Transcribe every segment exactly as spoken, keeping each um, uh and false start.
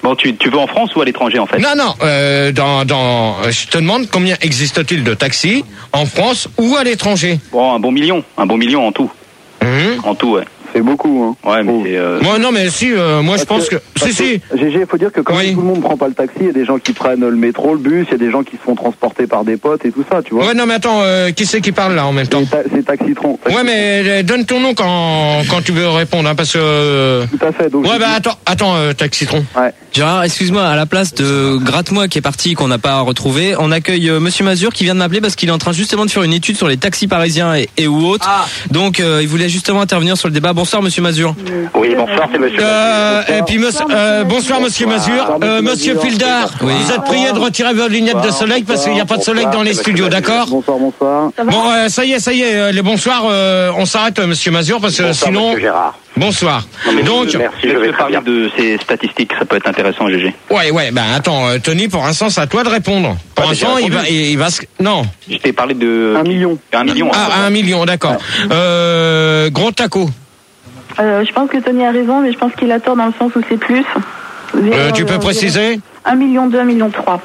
Bon, tu, tu veux en France ou à l'étranger en fait? Non, non, euh, dans, dans, je te demande combien existe-t-il de taxis en France ou à l'étranger? Bon, un bon million, un bon million en tout. Mmh. En tout, ouais. C'est beaucoup, hein. Ouais, mais Oh. c'est, euh... Moi, non, mais si, euh, moi, je pense que... que... Si, si. G G, il faut dire que quand oui. tout le monde prend pas le taxi, il y a des gens qui prennent le métro, le bus, il y a des gens qui se font transporter par des potes et tout ça, tu vois. Ouais, non, mais attends, euh, qui c'est qui parle là en même temps? ta- C'est Taxitron. Taxitron. Ouais, mais euh, donne ton nom quand, quand tu veux répondre, hein, parce que... Euh... Tout à fait. Donc, ouais, bah attends, attends, euh, Taxitron. Ouais. Gérard, excuse-moi, à la place de Gratte-moi qui est parti, qu'on n'a pas retrouvé, on accueille euh, Monsieur Mazur qui vient de m'appeler parce qu'il est en train justement de faire une étude sur les taxis parisiens et, et ou autres. Ah. Donc euh, il voulait justement intervenir sur le débat. Bonsoir Monsieur Mazur. Oui, bonsoir, c'est Monsieur Euh, Mazur. et puis monsieur, euh, bonsoir Monsieur Mazur. Euh, Monsieur Fildar, Oui. vous êtes prié de retirer vos lunettes de soleil parce qu'il n'y a pas de soleil dans les studios, d'accord? Bonsoir, bonsoir. Bon, euh, ça y est, ça y est, euh, les bonsoirs, euh, on s'arrête, euh, Monsieur Mazur, parce que Bonsoir, sinon... Monsieur Gérard. Bonsoir. Non, mais Donc, merci, je je vais vais très parler bien. de ces statistiques, ça peut être intéressant, G G. ouais, ouais, ben attends, euh, Tony, pour l'instant, c'est à toi de répondre. Pour Ouais, l'instant, j'ai il va, répondu. il, il va se... Non. Je t'ai parlé de... Un million. Un million. hein. Ah, un million, d'accord. Euh, gros taco. Euh, je pense que Tony a raison, mais je pense qu'il a tort dans le sens où c'est plus. Euh, tu peux préciser? Un million deux, un million trois.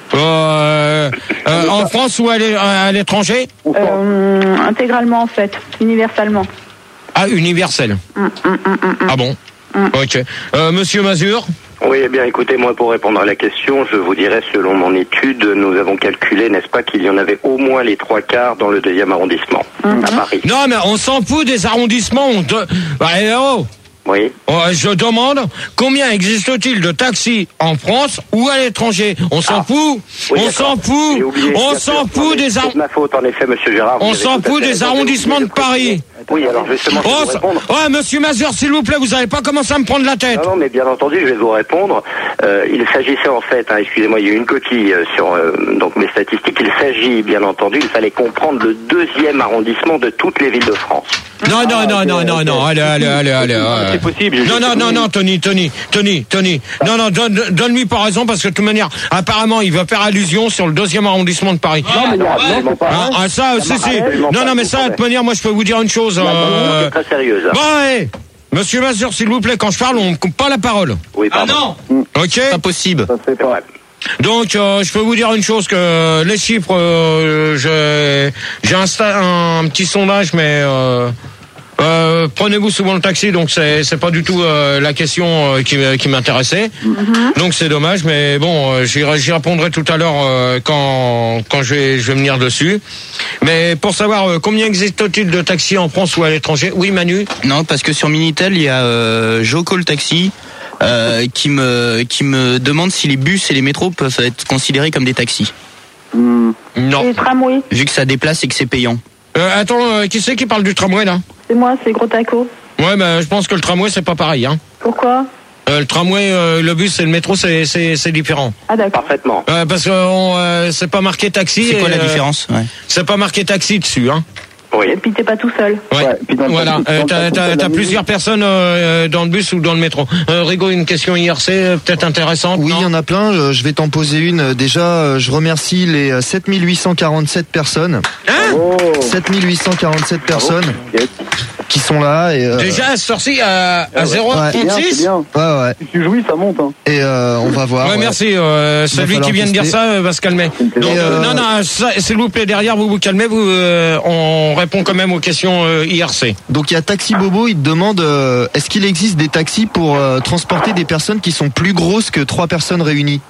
Euh, euh, en France ou à l'é- à l'étranger? Euh, intégralement en fait, universalement. Ah, universel. Mm, mm, mm, mm, mm. Ah bon? Mm. Ok. Euh, Monsieur Mazur? Oui, eh bien, écoutez, moi, pour répondre à la question, je vous dirais, selon mon étude, nous avons calculé, n'est-ce pas, qu'il y en avait au moins les trois quarts dans le deuxième arrondissement, Mhm. à Paris. Non, mais on s'en fout des arrondissements. On te... Bah, eh oh. Oui. Oh, je demande combien existe-t-il de taxis en France ou à l'étranger? On s'en Ah. fout. Oui, on d'accord. s'en fout. J'ai oublié, On bien s'en sûr. Non, fout mais des c'est ar... de ma faute, en effet, Monsieur Gérard. vous On avez s'en tout à fout fait des raison, arrondissements j'ai de oublié Paris. Oui, alors justement, je vais Oh, vous ça- répondre. ouais, Monsieur Mazur, s'il vous plaît, vous n'allez pas commencer à me prendre la tête. Non, non, mais bien entendu, je vais vous répondre. Euh, il s'agissait en fait, hein, excusez-moi, il y a eu une coquille euh, sur euh, donc mes statistiques. Il s'agit, bien entendu, il fallait comprendre le deuxième arrondissement de toutes les villes de France. Non, non, non, non, non, non, allez, allez, allez, allez. allez. C'est possible. G G, Non, c'est non, non, possible. non, Tony, Tony, Tony, Tony. Non, non, donne, donne-lui pas raison parce que de toute manière, apparemment, il va faire allusion sur le deuxième arrondissement de Paris. Non, mais il y a absolument pas. Ah, ah, ça, si, si. absolument Non, pas, non, mais je ça, vous de toute manière, moi, je peux vous dire une chose. La demande Euh... est très sérieuse. Bon, allez. Monsieur Mazur, s'il vous plaît, quand je parle, on ne coupe pas la parole. Oui, pardon. Ok? Impossible. Ça se fait C'est pas. vrai. Donc, euh, je peux vous dire une chose, que les chiffres, euh, j'ai, j'ai un, sta- un petit sondage, mais euh, euh, prenez-vous souvent le taxi, donc c'est, c'est pas du tout euh, la question euh, qui, qui m'intéressait. Donc c'est dommage, mais bon, euh, j'y, j'y répondrai tout à l'heure euh, quand, quand je vais, je vais venir dessus. Mais pour savoir euh, combien existe-t-il de taxis en France ou à l'étranger? Oui, Manu? Non, parce que sur Minitel, il y a euh, Joco le taxi euh, qui me qui me demande si les bus et les métros peuvent être considérés comme des taxis, Hmm. Non. Et tramway, vu que ça déplace et que c'est payant. Euh, attends, euh, qui c'est qui parle du tramway là? c'est moi, c'est gros taco. Ouais, bah, je pense que le tramway c'est pas pareil, hein. Pourquoi? Euh, le tramway, euh, le bus et le métro, c'est c'est c'est différent. Ah d'accord. Parfaitement. Euh, parce que on, euh, c'est pas marqué taxi. C'est quoi et, la euh, différence? Ouais. C'est pas marqué taxi dessus, hein. Oui. Et puis t'es pas tout seul. Ouais. Ouais, puis dans le Voilà. taxi- dans Euh, le t'as taxi, t'as t'as t'as la plusieurs personnes euh, dans le bus ou dans le métro. Euh, Rigo, une question I R C euh, peut-être intéressante. Oui, non il y en a plein. Euh, Je vais t'en poser une. Euh, Déjà, euh, je remercie les euh, sept mille huit cent quarante-sept personnes. Hein Oh. sept mille huit cent quarante-sept personnes Yes. qui sont là. Et, euh, Déjà sorti à, à zéro Ouais. C'est bien, c'est trente-six. bien. Ouais, ouais. Si tu jouis, ça monte. Hein. Et euh, on va voir. Ouais, ouais. merci. Euh, celui falloir qui vient de dire tester. ça euh, va se calmer. Et, Donc, euh, non, non, ça, s'il vous plaît, derrière vous vous calmez. Vous, euh, on répond quand même aux questions euh, I R C. Donc il y a Taxi Bobo, il te demande euh, est-ce qu'il existe des taxis pour euh, transporter des personnes qui sont plus grosses que trois personnes réunies?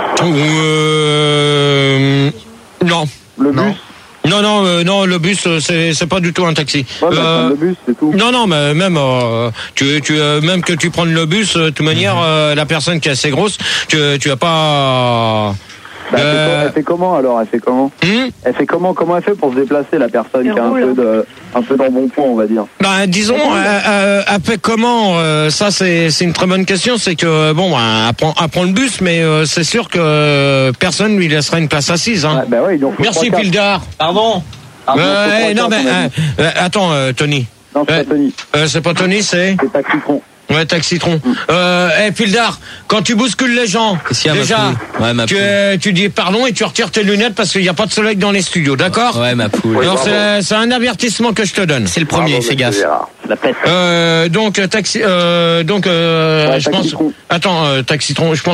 Euh, non. Le Non. bus. Non, non, euh, non, le bus, euh, c'est, c'est pas du tout un taxi. Ouais, bah, Euh, prendre le bus, c'est tout. non, non, mais même, euh, tu, tu, euh, même que tu prennes le bus, euh, de toute manière, euh, la personne qui est assez grosse, tu, tu as pas. Bah, elle, fait, euh, elle fait comment alors? Elle fait comment? hmm Elle fait comment? Comment elle fait pour se déplacer, la personne Elle qui a un roule. peu de, un peu d'embonpoint, on va dire? Ben, disons, euh, euh, après comment, euh, ça c'est, c'est une très bonne question, c'est que, bon, ben, elle prend, elle prend le bus, mais euh, c'est sûr que euh, personne lui laissera une place assise. Hein. Ouais, bah ouais, donc, faut Merci, trois, quatre. Pildar. Pardon. Ah, bon, faut Euh, trois, eh, non, quatre, mais, on a euh, dit. euh, attends, euh, Tony. Non, c'est euh, pas Tony. Euh, c'est pas Tony, c'est C'est Taxitron. Ouais, Taxitron. Euh, eh, Pildar, quand tu bouscules les gens, Qu'est-ce qu'il y a, ma déjà, poule Ouais, ma tu, poule. euh, tu dis pardon et tu retires tes lunettes parce qu'il n'y a pas de soleil dans les studios, d'accord? Ouais, ma poule. Alors, bravo. c'est, c'est un avertissement que je te donne. C'est le premier, Bravo, fais monsieur gaffe. Gérard. La peste. Euh, donc, taxi, euh, donc, euh, Ouais, je pense, Taxitron. attends, euh, Taxitron, je pense